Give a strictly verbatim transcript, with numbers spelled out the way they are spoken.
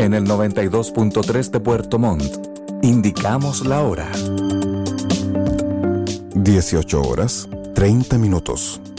En el noventa y dos punto tres de Puerto Montt, indicamos la hora. dieciocho horas, treinta minutos.